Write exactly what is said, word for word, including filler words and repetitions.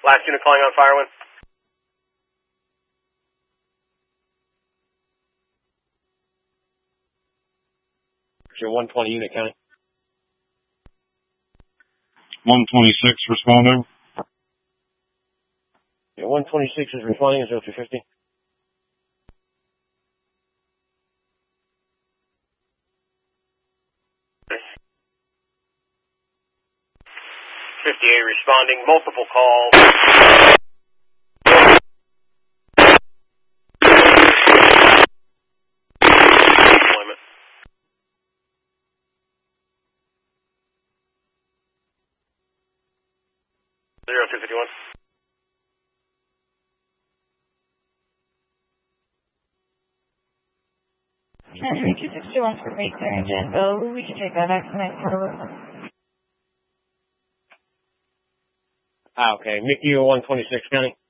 Last unit calling on Firewind. Your one twenty unit county. one twenty-six responding. Your one twenty-six is responding as zero two fifty. fifty-eight responding, multiple calls. zero two fifty-one. two sixty-one for Great Clear in Janville. We can take that next night for Ah, okay. Mickey, one twenty-six county.